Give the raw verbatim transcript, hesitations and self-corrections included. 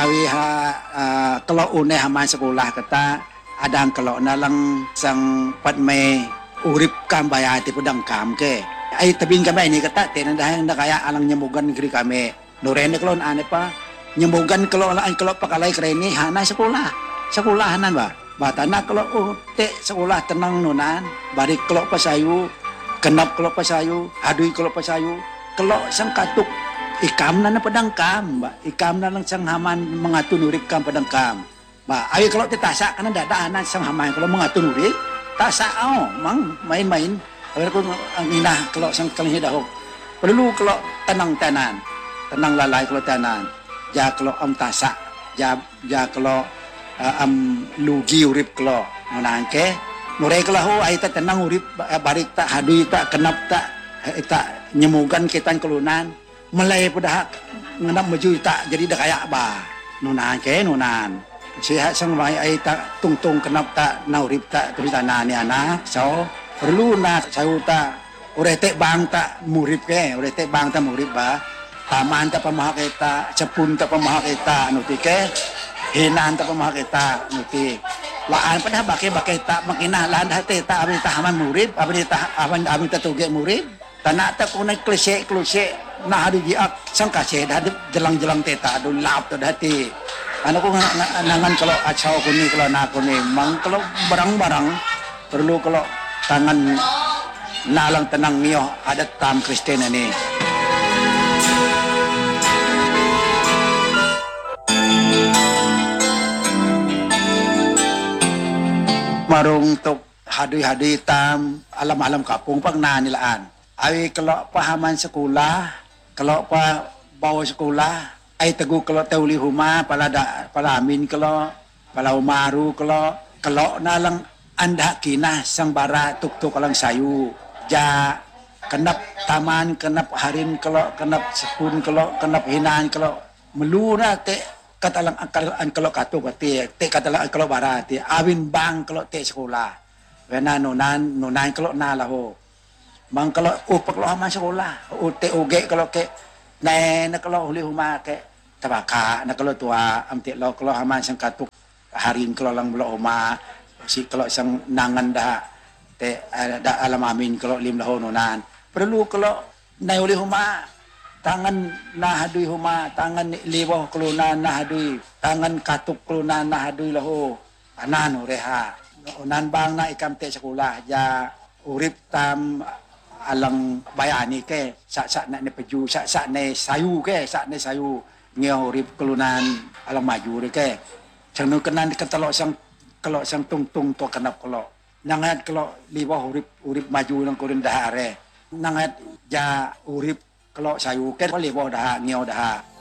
awi ha uh, kalau une haman sekolah kata adang kalau nalang sang patme urip kam bayati pedang kam ke ay tabing kami ini kata tenan dahang na kaya alang nyemugan negeri kami norene kelon ane pa nyemugan kalau laan kalau pakalay kreni hana sekolah sekolahanan ba bata na kalau oh, te sekolah tenang nunan balik kalau pasayu kenap kalau pasayu aduy kalau pasayu kalau sang katuk ikam na na pedang kam ba ikam na lang sang haman mengatun urip kam pedang kam ba ay kalau titasa kana dadaanan sang haman kalau mengatun urip tasa oh mang main-main ay ko ang ina kalau sang kalih dahok perlu kalau tenang tenan tenang lalai kalau tenan ja kalau am tasa ja ja kalau uh, am lugi urip kalau nangke nure kalau ay ta tenang urip barik tak hadui tak kenap tak tak nyemugan kitan kelunan Malay pada ngenap maju tak jadi dah kayak ba nunan ke nunan sihat sang mai ai tak tung-tung kenap tak naurip tak terus tanah ni anak so perlu nak saya tak ore tek bang tak murip ke ore tek bang tak murip ba taman tak pamah kita cepun tak pamah kita nuti ke hinan tak pamah kita nuti laan pada bakai-bakai tak makinah lan hati tak abi tahaman murip abi tak aban abi tak tuge murip tanah tak kuna klise klise nah ada jiak sang kasih dah jelang-jelang teta adu lap tu hati anak ko nangan kalau acau ko ni kalau nak ko ni mang kalau barang-barang perlu kalau tangan nalang tenang mio adat tam Kristen ini marung tok hadi-hadi tam alam-alam kapung pang na nilaan awi kalau pahaman sekolah kalau pa bawa sekolah ay tagu kalau tauli huma pala da pala amin kalau pala umaru kalau kalau nalang anda kina sang bara tuk-tuk alang sayu ja kenap taman kenap harin kalau kenap sepun kalau kenap hinan kalau meluna te katalang akal an kalau katu kati te katalang kalau bara te awin bang kalau te sekolah wena nunan nunan kalau nalaho mang kalau upak lo haman sekolah ute uge kalau ke na na kalau huli huma ke tabaka na kalau tua amti lo kalau haman sang katuk harin kalau lang belo huma si kalau sang nangan dah te da alam amin kalau lim laho nunan perlu kalau na huli huma tangan na hadui huma tangan liwah kelunan na hadui tangan katuk kelunan na hadui laho anan reha unan bang na ikam te sekolah ja urip tam alang bayani ke sak-sak nak ne peju sak-sak ne sayu ke sak ne sayu ngeo urip kelunan alang maju re ke cenu kenan ketelok sang kelok sang tung-tung to kenap kelok nangat kelok liwah urip urip maju nang kurin dahare nangat ja urip kelok sayu ke liwah dah ngeo dah